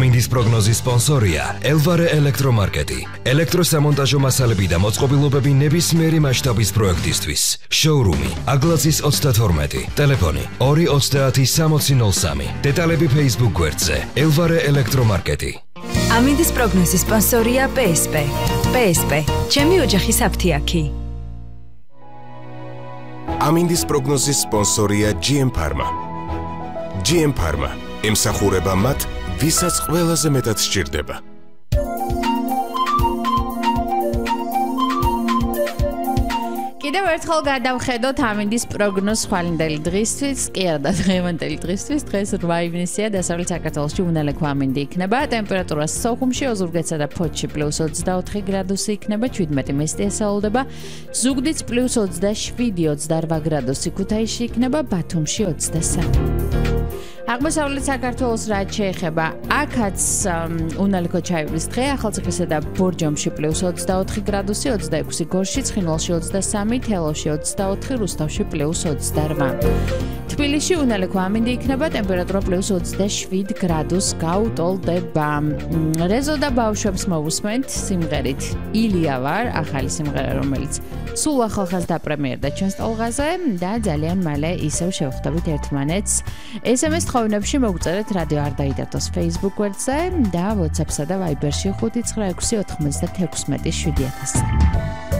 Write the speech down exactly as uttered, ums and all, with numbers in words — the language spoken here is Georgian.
ამინდის პროგნოზის სპონსორია ელვარე ელექტრომარკეტი. ელექტროსამონტაჟო მასალები და მოწყობილობები ნებისმიერი მასშტაბის პროექტისთვის. შოურუმი აგლაძის ოცდათორმეტი. ტელეფონი ორი ოცდაათი სამოცი ნოლ სამი. დეტალები Facebook გვერდზე ელვარე ელექტრომარკეტი. ამინდის პროგნოზის სპონსორია პე ეს პე. პე ეს პე. ჩემი ოჯახის აფთიაქი. ამინდის პროგნოზის სპონსორია ჯი ემ Pharma. ჯი ემ Pharma ემსახურება მათ, ვისაც ყველაზე მეტად სჭირდება. კიდევ ერთხელ გადავხედოთ ამინდის პროგნოზს ხვალინდელი დღისთვის, კი არა და დღევანდელი დღისთვის, დღეს რვა ივნისია, დასავლეთ საქართველოში უნალექვა ამინდი იქნება, ტემპერატურა სოხუმში, ოზურგეთსა და ფოთში პლუს ოცდაოთხი გრადუსი იქნება, შვიდმეტი მესტი ესაუდება, ზუგდიდს პლუს ოცდაშვიდი ოცდარვა გრადუსი, ქუთაისში იქნება, ბათუმში ოცდასამი. აღმოსავლეთ საქართველოს რაც შეეხება, აქაც უნალექო ჩაივლის დღე, ახალციხესა და ბორჯომში პლუს ოცდაოთხი გრადუსი, ოცდაექვსი გორში, ცხინვალში ოცდასამი, თელავში ოცდაოთხი, რუსთავში პლუს ოცდარვა. თბილისში უნალექვა ამინდი იქნება, ტემპერატურა პლუს ოცდაშვიდი გრადუსს გაუტოლდება. რეზო და ბავშვებს მოვუსმენთ სიმღერით ილია ვარ, ახალი სიმღერა, რომელიც სულ ახალხაზ დაპრემიერდა ჩვენს ტოლღაზე და ძალიან მალე ისევ შევხვდებით ერთმანეთს. ეს ემ ეს ხოვნებში მოგწერეთ რადიო არ დაიდარდოს Facebook გვერდზე და WhatsApp-სა და Viber-ში ხუთი ცხრა ექვსი ოთხმოცდათექვსმეტი შვიდი ათასი.